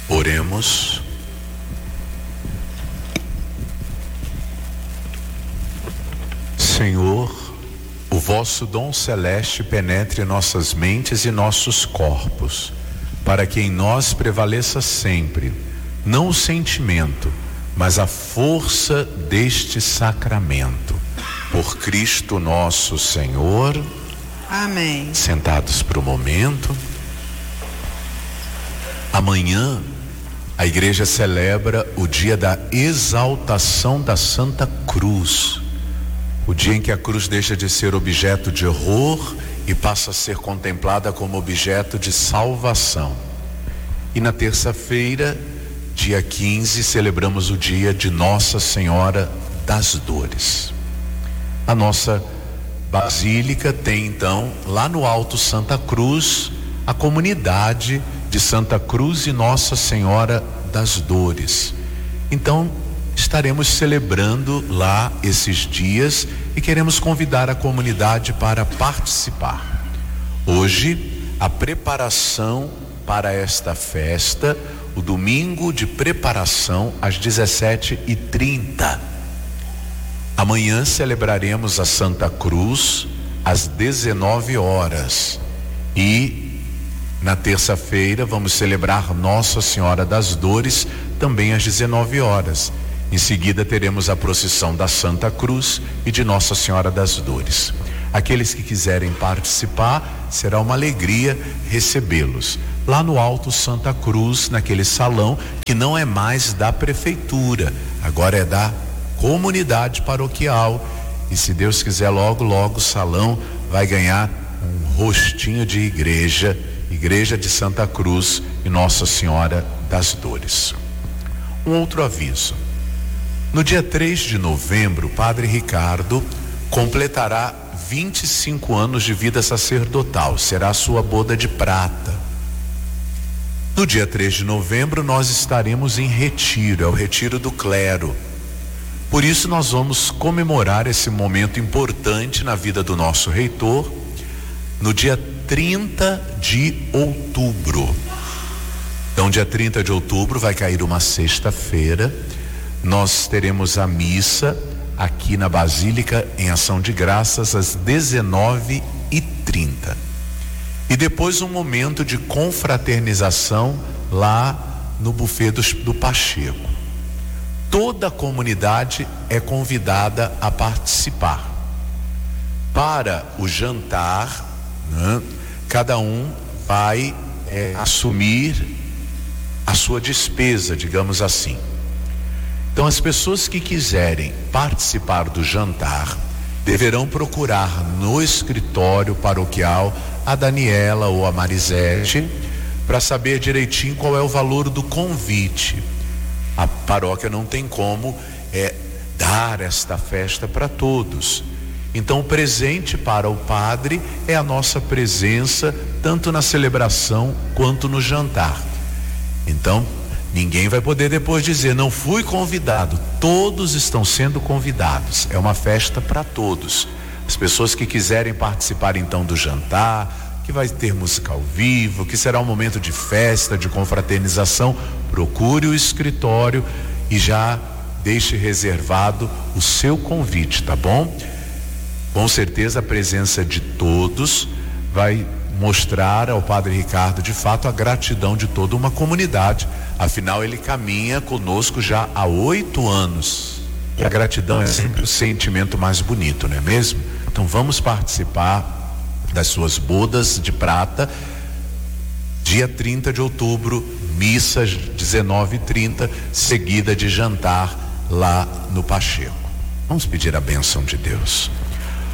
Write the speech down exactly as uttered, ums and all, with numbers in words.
Oremos. Senhor, o vosso dom celeste penetre nossas mentes e nossos corpos, para que em nós prevaleça sempre, não o sentimento, mas a força deste sacramento. Por Cristo nosso Senhor. Amém. Sentados para o momento. Amanhã a igreja celebra o dia da exaltação da Santa Cruz, o dia em que a cruz deixa de ser objeto de horror e passa a ser contemplada como objeto de salvação. E na terça-feira, dia quinze, celebramos o dia de Nossa Senhora das Dores. A nossa basílica tem então lá no Alto Santa Cruz a comunidade de Santa Cruz e Nossa Senhora das Dores. Então estaremos celebrando lá esses dias e queremos convidar a comunidade para participar. Hoje a preparação para esta festa, o domingo de preparação às dezessete e trinta. Amanhã celebraremos a Santa Cruz às dezenove horas e na terça-feira vamos celebrar Nossa Senhora das Dores também às dezenove horas. Em seguida teremos a procissão da Santa Cruz e de Nossa Senhora das Dores. Aqueles que quiserem participar, será uma alegria recebê-los lá no Alto Santa Cruz, naquele salão que não é mais da prefeitura, agora é da comunidade paroquial, e se Deus quiser logo logo o salão vai ganhar um rostinho de igreja, igreja de Santa Cruz e Nossa Senhora das Dores. Um outro aviso: no dia três de novembro, o Padre Ricardo completará vinte e cinco anos de vida sacerdotal, será a sua boda de prata. No dia três de novembro nós estaremos em retiro, é o retiro do clero. Por isso nós vamos comemorar esse momento importante na vida do nosso reitor no dia trinta de outubro. Então, dia trinta de outubro vai cair uma sexta-feira. Nós teremos a missa aqui na Basílica em Ação de Graças às dezenove e trinta. E depois um momento de confraternização lá no buffet do, do Pacheco. Toda a comunidade é convidada a participar. Para o jantar, né, cada um vai é, assumir a sua despesa, digamos assim. Então, as pessoas que quiserem participar do jantar deverão procurar no escritório paroquial a Daniela ou a Marisete para saber direitinho qual é o valor do convite. A paróquia não tem como é, dar esta festa para todos. Então, o presente para o padre é a nossa presença tanto na celebração quanto no jantar. Então, ninguém vai poder depois dizer não fui convidado. Todos estão sendo convidados. É uma festa para todos. As pessoas que quiserem participar então do jantar, que vai ter música ao vivo, que será um momento de festa, de confraternização, procure o escritório e já deixe reservado o seu convite, tá bom? Com certeza a presença de todos vai mostrar ao Padre Ricardo de fato a gratidão de toda uma comunidade. Afinal, ele caminha conosco já há oito anos. E a gratidão é sempre o sentimento mais bonito, não é mesmo? Então vamos participar das suas bodas de prata, dia trinta de outubro, missa dezenove e trinta, seguida de jantar lá no Pacheco. Vamos pedir a bênção de Deus.